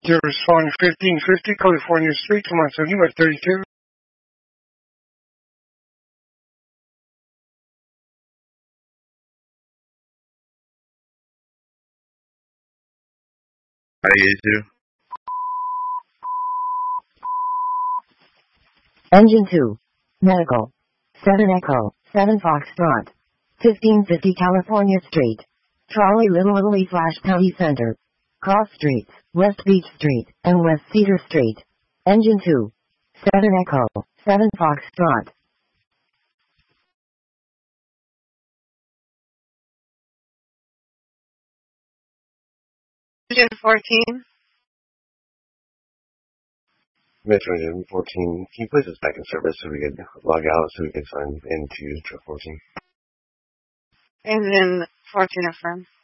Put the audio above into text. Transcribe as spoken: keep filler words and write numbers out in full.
Zero one fifteen fifty California Street, Tomato, West thirty-two. How do you do? Engine two. Medical. seven Echo, seven Foxtrot. fifteen fifty California Street. Trolley Little Italy slash County Center. Cross Streets, West Beach Street, and West Cedar Street. Engine two. seven Echo, seven Foxtrot. Engine fourteen. Metro Engine fourteen, can you place us back in service so we could log out so we could sign into Metro fourteen? Engine fourteen affirm.